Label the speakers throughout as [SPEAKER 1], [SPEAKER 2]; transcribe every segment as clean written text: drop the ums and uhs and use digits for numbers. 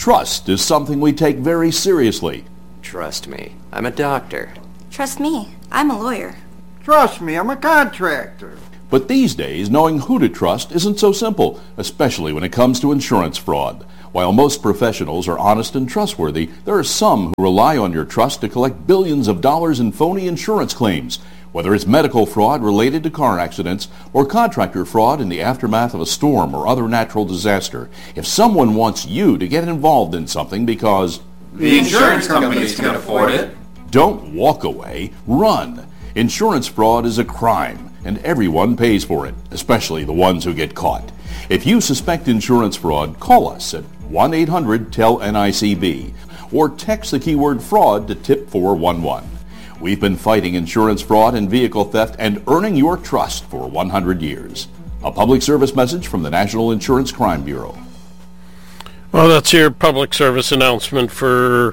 [SPEAKER 1] Trust is something we take very seriously.
[SPEAKER 2] Trust me, I'm a doctor.
[SPEAKER 3] Trust me, I'm a lawyer.
[SPEAKER 4] Trust me, I'm a contractor.
[SPEAKER 1] But these days, knowing who to trust isn't so simple, especially when it comes to insurance fraud. While most professionals are honest and trustworthy, there are some who rely on your trust to collect billions of dollars in phony insurance claims, whether it's medical fraud related to car accidents or contractor fraud in the aftermath of a storm or other natural disaster. If someone wants you to get involved in something because
[SPEAKER 5] the insurance companies can afford it,
[SPEAKER 1] don't walk away, run. Insurance fraud is a crime, and everyone pays for it, especially the ones who get caught. If you suspect insurance fraud, call us at 1-800-TEL-NICB or text the keyword fraud to tip 411. We've been fighting insurance fraud and vehicle theft and earning your trust for 100 years. A public service message from the National Insurance Crime Bureau.
[SPEAKER 6] Well, that's your public service announcement for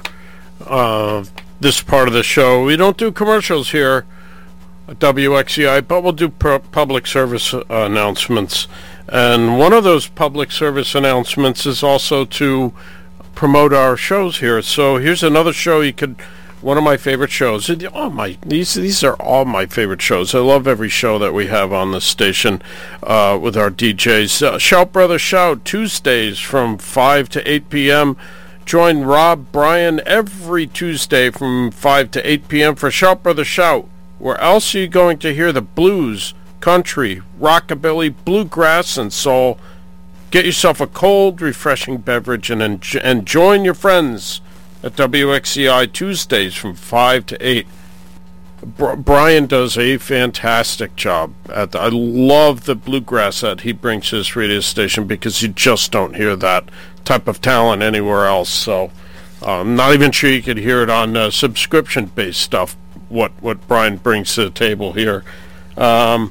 [SPEAKER 6] this part of the show. We don't do commercials here at WXCI, but we'll do public service announcements. And one of those public service announcements is also to promote our shows here. So here's another show one of my favorite shows. These are all my favorite shows. I love every show that we have on this station with our DJs. Shout Brother Shout, Tuesdays from 5 to 8 p.m. Join Rob Bryan every Tuesday from 5 to 8 p.m. for Shout Brother Shout. Where else are you going to hear the blues, country, rockabilly, bluegrass, and soul? Get yourself a cold, refreshing beverage and join your friends at WXCI Tuesdays from 5 to 8. Brian does a fantastic job. I love the bluegrass that he brings to this radio station because you just don't hear that type of talent anywhere else. So I'm not even sure you could hear it on subscription-based stuff, what Brian brings to the table here. What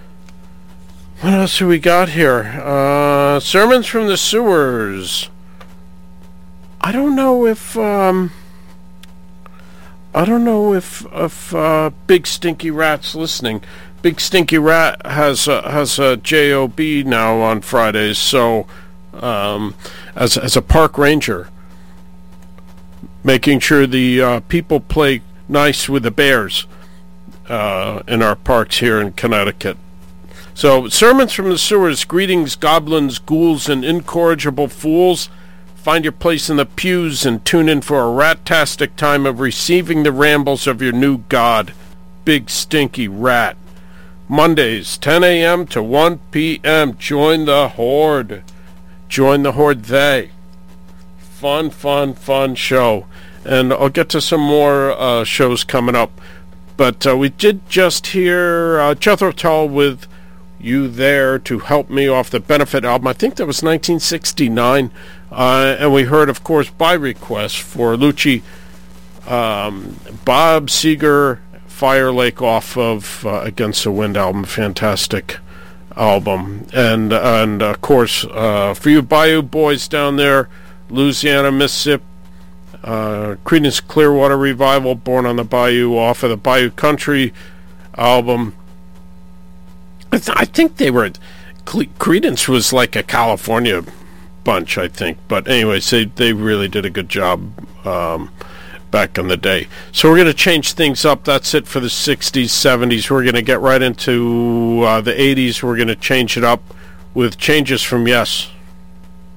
[SPEAKER 6] else do we got here? Sermons from the Sewers. I don't know if Big Stinky Rat's listening. Big Stinky Rat has a job now on Fridays, so as a park ranger, making sure the people play nice with the bears in our parks here in Connecticut. So, Sermons from the Sewers, greetings, goblins, ghouls, and incorrigible fools. Find your place in the pews and tune in for a rat-tastic time of receiving the rambles of your new god, Big Stinky Rat. Mondays, 10 a.m. to 1 p.m. Join the Horde. Join the Horde they. Fun show. And I'll get to some more shows coming up. But we did just hear Jethro Tull with You There to Help Me off the Benefit album. I think that was 1969. And we heard, of course, by request for Lucci, Bob Seger, Fire Lake off of Against the Wind album. Fantastic album. And of course, for you Bayou boys down there, Louisiana, Mississippi, Creedence Clearwater Revival, Born on the Bayou, off of the Bayou Country album. I think they were... Creedence was like a California bunch, I think. But anyways, they really did a good job back in the day. So we're going to change things up. That's it for the 60s, 70s. We're going to get right into the 80s. We're going to change it up with changes from Yes.